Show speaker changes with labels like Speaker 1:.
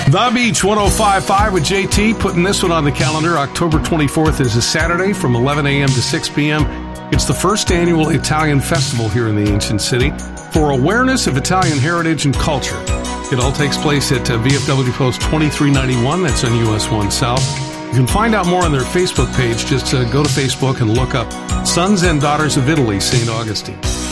Speaker 1: The Beach 105.5 with JT, putting this one on the calendar. October 24th is a Saturday from 11 a.m. to 6 p.m. It's the first annual Italian festival here in the ancient city for awareness of Italian heritage and culture. It all takes place at VFW Post 2391. That's on US 1 South. You can find out more on their Facebook page. Just go to Facebook and look up Sons and Daughters of Italy, St. Augustine.